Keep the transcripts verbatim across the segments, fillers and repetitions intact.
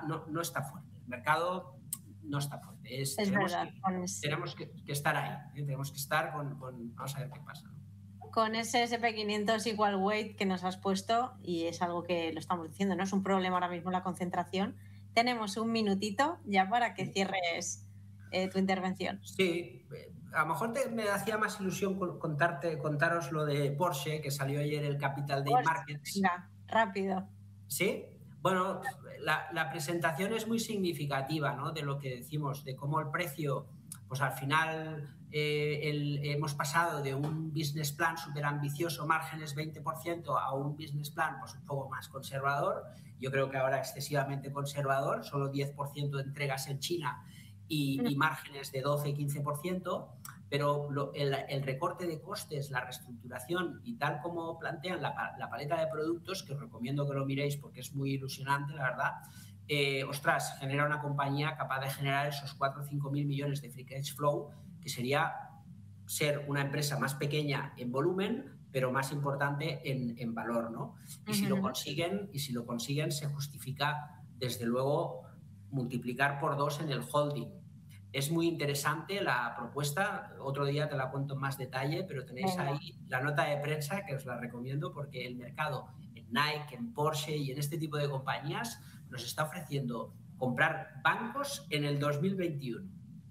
no, no está fuerte. El mercado no está fuerte. Es, es tenemos verdad. que, tenemos que, que estar ahí. ¿eh? Tenemos que estar con, con... Vamos a ver qué pasa, ¿no? Con ese ese pe quinientos igual weight que nos has puesto, y es algo que lo estamos diciendo, no es un problema ahora mismo la concentración. Tenemos un minutito ya para que cierres eh, tu intervención. Sí, a lo mejor te, me hacía más ilusión contarte, contaros lo de Porsche, que salió ayer el Capital Day Porsche, Markets. venga, rápido. Sí, bueno, la, la presentación es muy significativa, ¿no? De lo que decimos, de cómo el precio, pues al final eh, el, hemos pasado de un business plan súper ambicioso, márgenes veinte por ciento, a un business plan pues un poco más conservador. Yo creo que ahora excesivamente conservador, solo diez por ciento de entregas en China y, y márgenes de doce a quince por ciento, pero lo, el, el recorte de costes, la reestructuración y tal como plantean la, la paleta de productos, que os recomiendo que lo miréis porque es muy ilusionante, la verdad, eh, ostras, genera una compañía capaz de generar esos cuatro o cinco mil millones de free cash flow, que sería ser una empresa más pequeña en volumen, pero más importante en, en valor, ¿no? Y si lo consiguen, y si lo consiguen, se justifica, desde luego, multiplicar por dos en el holding. Es muy interesante la propuesta, otro día te la cuento en más detalle, pero tenéis Venga. ahí la nota de prensa que os la recomiendo porque el mercado en Nike, en Porsche y en este tipo de compañías nos está ofreciendo comprar bancos en el dos mil veintiuno.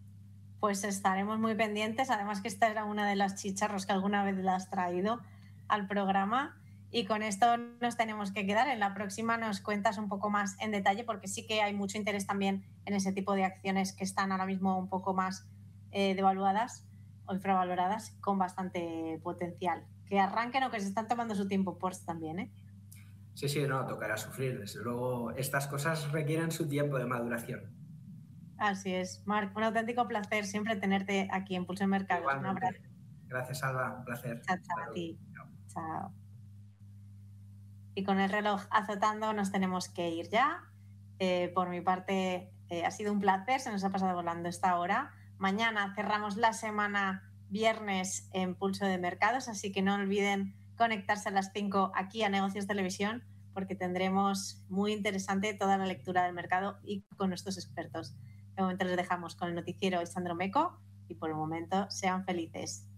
Pues estaremos muy pendientes, además que esta era una de las chicharros que alguna vez la has traído al programa. Y con esto nos tenemos que quedar. En la próxima nos cuentas un poco más en detalle, porque sí que hay mucho interés también en ese tipo de acciones que están ahora mismo un poco más eh, devaluadas o infravaloradas, con bastante potencial. Que arranquen o que se están tomando su tiempo, pues también, ¿eh? Sí, sí, no, tocará sufrir. Desde luego, estas cosas requieren su tiempo de maduración. Así es. Marc, un auténtico placer siempre tenerte aquí en Pulso de Mercados. Igualmente. Un abrazo. Gracias, Alba. Un placer. Chao, chao a ti. Chao. Chao. Y con el reloj azotando nos tenemos que ir ya. Eh, por mi parte, eh, ha sido un placer, se nos ha pasado volando esta hora. Mañana cerramos la semana viernes en Pulso de Mercados, así que no olviden conectarse a las cinco aquí a Negocios Televisión, porque tendremos muy interesante toda la lectura del mercado y con nuestros expertos. De momento les dejamos con el noticiero Isandro Meco y por el momento sean felices.